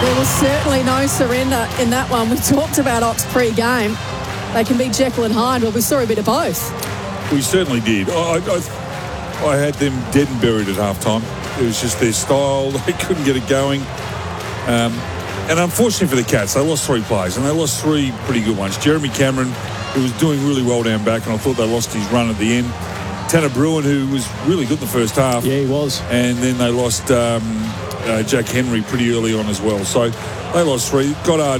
There was certainly no surrender in that one. We talked about Ox pre-game. They can be Jekyll and Hyde. Well, we saw a bit of both. We certainly did. I had them dead and buried at halftime. It was just their style. They couldn't get it going. And unfortunately for the Cats, they lost 3 players, and they lost 3 pretty good ones. Jeremy Cameron, who was doing really well down back, and I thought they lost his run at the end. Tanner Bruin, who was really good in the first half. Yeah, he was. And then they lost Jack Henry pretty early on as well. So they lost 3. Gothard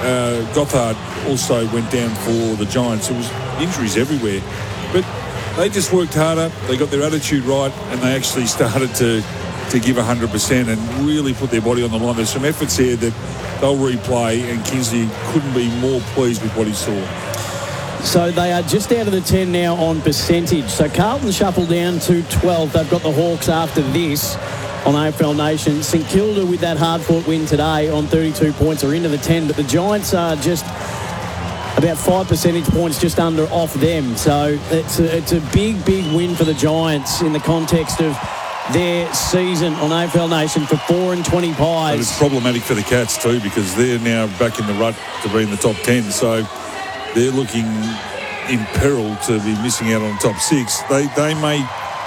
also went down for the Giants. It was injuries everywhere. But they just worked harder. They got their attitude right, and they actually started to give 100% and really put their body on the line. There's some efforts here that they'll replay, and Kingsley couldn't be more pleased with what he saw. So they are just out of the 10 now on percentage. So Carlton shuffle down to 12. They've got the Hawks after this on AFL Nation. St Kilda with that hard-fought win today on 32 points are into the 10, but the Giants are just about 5 percentage points just under off them. So it's a big, big win for the Giants in the context of their season on AFL Nation for 4 and 20 pies. But it's problematic for the Cats too, because they're now back in the rut to be in the top 10. So they're looking in peril to be missing out on the top 6. They may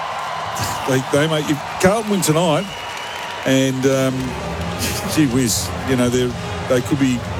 if Carlton win tonight, and gee whiz, they could be